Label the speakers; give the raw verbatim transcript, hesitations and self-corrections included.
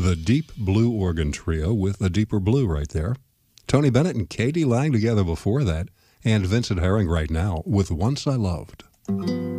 Speaker 1: The Deep Blue Organ Trio with a deeper blue right there. Tony Bennett and Katie Lang together before that, and Vincent Herring right now with Once I Loved.